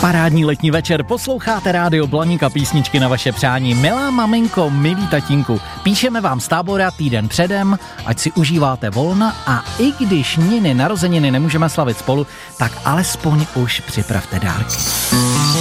Parádní letní večer, posloucháte Rádio Blaník a písničky na vaše přání. Milá maminko, milý tatínku, píšeme vám z Tábora týden předem, ať si užíváte volna a i když narozeniny nemůžeme slavit spolu, tak alespoň už připravte dárky.